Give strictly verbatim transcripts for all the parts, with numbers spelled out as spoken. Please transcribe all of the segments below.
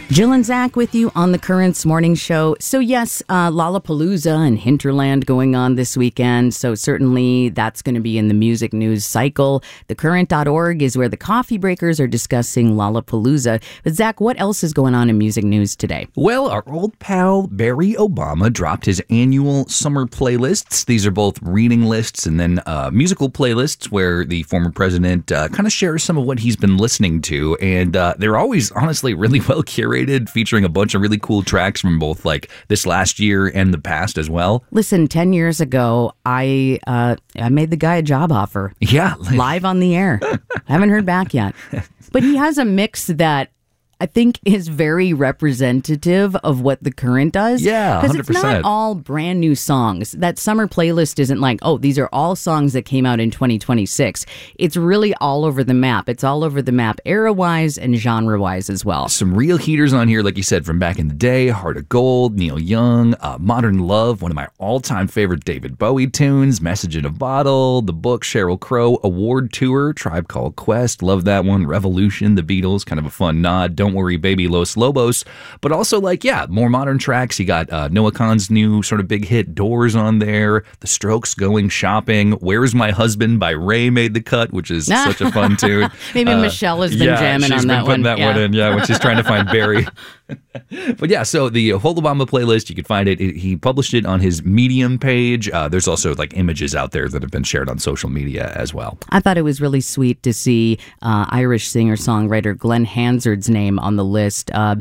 Jill and Zach with you on the Currents Morning Show. So yes, uh, Lollapalooza and Hinterland going on this weekend. So certainly that's going to be in the music news cycle. The current dot org is where the coffee breakers are discussing Lollapalooza. But Zach, what else is going on in music news today? Well, our old pal Barry Obama dropped his annual summer playlists. These are both reading lists and then uh, musical playlists where the former president uh, kind of shares some of what he's been listening to. And uh, they're always, honestly, really well curated, featuring a bunch of really cool tracks from both like this last year and the past as well. Listen, ten years ago, I uh, I made the guy a job offer. Yeah. Live on the air. I haven't heard back yet. But he has a mix that I think is very representative of what The Current does. Yeah, one hundred percent. Because it's not all brand new songs. That summer playlist isn't like, oh, these are all songs that came out in twenty twenty-six. It's really all over the map. It's all over the map era-wise and genre-wise as well. Some real heaters on here, like you said, from back in the day. Heart of Gold, Neil Young, uh, Modern Love, one of my all-time favorite David Bowie tunes, Message in a Bottle, The Book, Sheryl Crow, Award Tour, Tribe Called Quest, love that one, Revolution, The Beatles, kind of a fun nod, Don't Worry Baby, Los Lobos, but also like, yeah, more modern tracks. You got uh, Noah Kahan's new sort of big hit, Doors, on there, The Strokes, Going Shopping, Where's My Husband by Ray made the cut, which is such a fun tune. Maybe uh, Michelle has been yeah, jamming she's on been that putting one. that yeah. one in, yeah, when she's trying to find Barry. But yeah, so the whole Obama playlist, you can find it. He published it on his Medium page. Uh, there's also like images out there that have been shared on social media as well. I thought it was really sweet to see uh, Irish singer-songwriter Glenn Hansard's name on the list. Uh,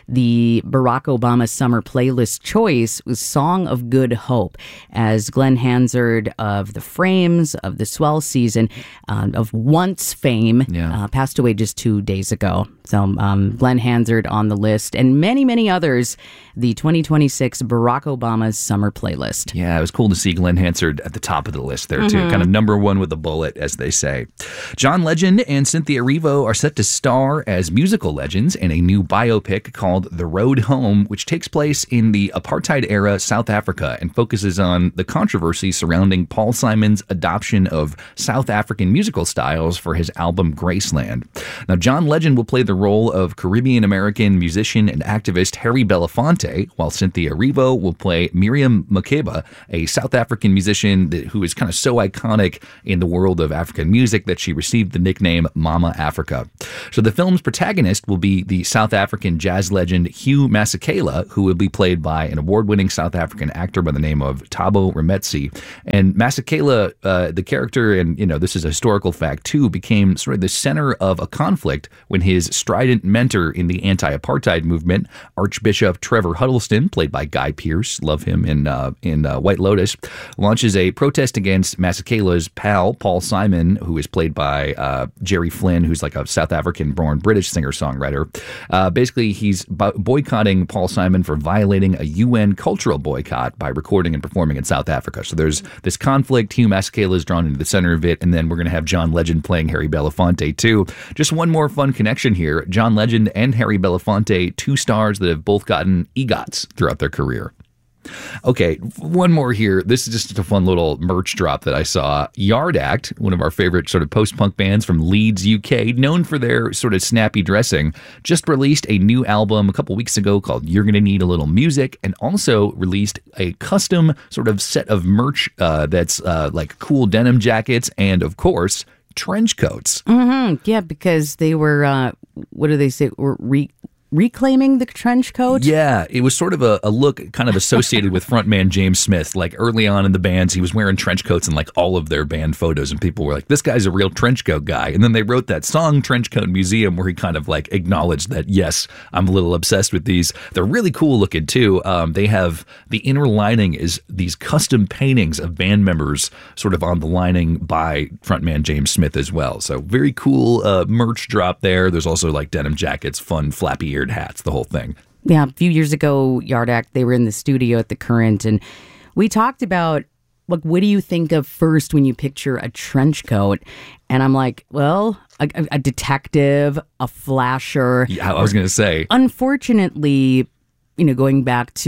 the Barack Obama summer playlist choice was Song of Good Hope, as Glenn Hansard of The Frames, of the Swell season, uh, of Once fame, Yeah. uh, passed away just two days ago. So um, Glenn Hansard on the list, and many, many others, the twenty twenty-six Barack Obama's summer playlist. Yeah, it was cool to see Glenn Hansard at the top of the list there, too. Mm-hmm. Kind of number one with a bullet, as they say. John Legend and Cynthia Erivo are set to star as musical legends in a new biopic called The Road Home, which takes place in the apartheid-era South Africa and focuses on the controversy surrounding Paul Simon's adoption of South African musical styles for his album Graceland. Now, John Legend will play the role of Caribbean-American musician and activist Harry Belafonte, while Cynthia Erivo will play Miriam Makeba, a South African musician that, who is kind of so iconic in the world of African music that she received the nickname Mama Africa. So the film's protagonist will be the South African jazz legend Hugh Masekela, who will be played by an award-winning South African actor by the name of Thabo Rametsi. And Masekela, uh, the character, and you know this is a historical fact too, became sort of the center of a conflict when his strident mentor in the anti-apartheid movement, Archbishop Trevor Huddleston, played by Guy Pearce, love him in uh, in uh, White Lotus, launches a protest against Masekela's pal, Paul Simon, who is played by uh, Jerry Flynn, who's like a South African-born British singer-songwriter. Uh, basically, he's bo- boycotting Paul Simon for violating a U N cultural boycott by recording and performing in South Africa. So there's this conflict. Hugh Masekela is drawn into the center of it, and then we're going to have John Legend playing Harry Belafonte, too. Just one more fun connection here. John Legend and Harry Belafonte, two stars that have both gotten EGOTs throughout their career. Okay, one more here. This is just a fun little merch drop that I saw. Yard Act, one of our favorite sort of post-punk bands from Leeds, U K, known for their sort of snappy dressing, just released a new album a couple weeks ago called You're Gonna Need a Little Music, and also released a custom sort of set of merch uh, that's uh, like cool denim jackets and, of course, trench coats. Mm-hmm. Yeah, because they were, uh, what do they say, were re- reclaiming the trench coat? Yeah, it was sort of a, a look kind of associated with frontman James Smith. Like early on in the bands, he was wearing trench coats in like all of their band photos, and people were like, this guy's a real trench coat guy. And then they wrote that song, Trench Coat Museum, where he kind of like acknowledged that, yes, I'm a little obsessed with these. They're really cool looking too. Um, they have, the inner lining is these custom paintings of band members sort of on the lining by frontman James Smith as well. So very cool uh, merch drop there. There's also like denim jackets, fun flappy hats, the whole thing. Yeah, a few years ago, Yard Act, they were in the studio at the Current, and we talked about, like, what do you think of first when you picture a trench coat? And I'm like, well, a, a detective, a flasher. Yeah, I was going to say. Unfortunately, you know, going back to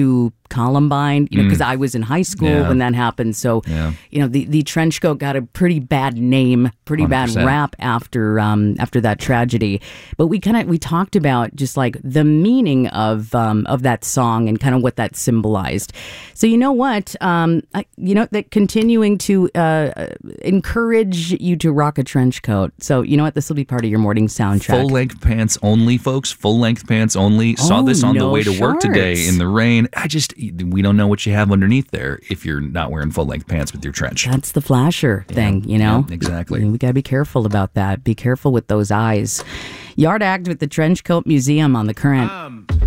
Columbine, you know, because I was in high school Yeah. when that happened. So, Yeah. you know, the, the trench coat got a pretty bad name, pretty one hundred percent. bad rap after um, after that tragedy. But we kind of we talked about just like the meaning of um, of that song and kind of what that symbolized. So you know what, um, I, you know that continuing to uh, encourage you to rock a trench coat. So you know what, this will be part of your morning soundtrack. Full length pants only, folks. Full length pants only. Saw Oh, this on the no way to work today shorts. in the rain. I just, we don't know what you have underneath there if you're not wearing full length pants with your trench. That's the flasher thing, you know? Yeah, exactly. We got to be careful about that. Be careful with those eyes. Yard Act with the Trench Coat Museum on The Current. Um.